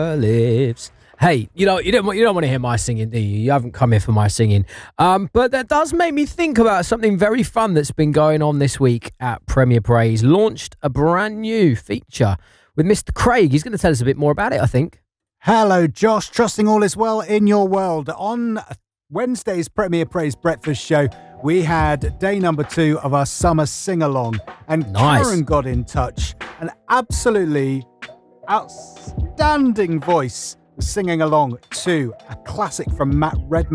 lives. Hey, you don't want to hear my singing, do you? You haven't come here for my singing. But that does make me think about something very fun that's been going on this week at Premier Praise. Launched a brand new feature with Mr. Craig. He's going to tell us a bit more about it, I think. Hello, Josh. Trusting all is well in your world. On Wednesday's Premier Praise Breakfast Show, we had day number 2 of our summer sing-along. And Nice. Karen got in touch. An absolutely outstanding voice singing along to a classic from Matt Redman.